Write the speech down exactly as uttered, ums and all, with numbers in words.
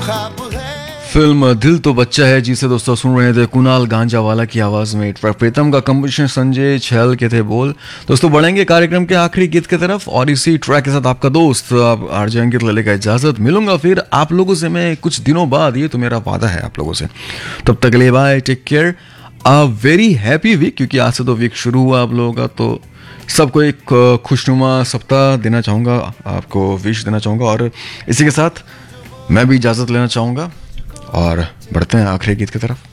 Film दिल तो बच्चा है जिसे दोस्तों सुन रहे थे कुणाल गांजावाला की आवाज में। ट्रैक प्रीतम का कंपोजिशन, संजय छल के थे बोल। दोस्तों बढ़ेंगे कार्यक्रम के आखिरी गीत की तरफ और इसी ट्रैक के साथ आपका दोस्त आरजे अंकित ले लेगा इजाजत। मिलूंगा फिर आप लोगों से मैं कुछ दिनों बाद, ये तो मेरा वादा है आप लोगों से। तब तक के लिए bye, take care, a very happy week, क्योंकि आज से तो वीक शुरू हुआ आप लोगों का। तो सबको एक खुशनुमा सप्ताह देना चाहूँगा, आपको विश देना चाहूँगा और इसी के साथ मैं भी इजाज़त लेना चाहूँगा और बढ़ते हैं आखिरी गीत की तरफ।